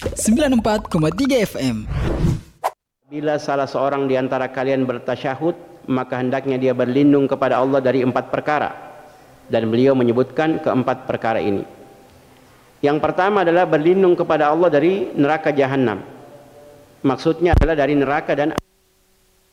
94,3 FM. Bila salah seorang di antara kalian bertasyahud, maka hendaknya dia berlindung kepada Allah dari 4 perkara. Dan beliau menyebutkan keempat perkara ini. Yang pertama adalah berlindung kepada Allah dari neraka jahanam. Maksudnya adalah dari neraka dan